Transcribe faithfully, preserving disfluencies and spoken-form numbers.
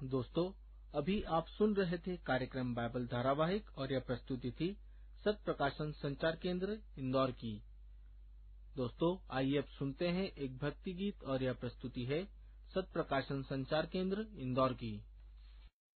दोस्तों, अभी आप सुन रहे थे कार्यक्रम बाइबल धारावाहिक और यह प्रस्तुति थी सत्य प्रकाशन संचार केंद्र इंदौर की। दोस्तों, आइए अब सुनते हैं एक भक्ति गीत और यह प्रस्तुति है सत्य प्रकाशन संचार केंद्र इंदौर की।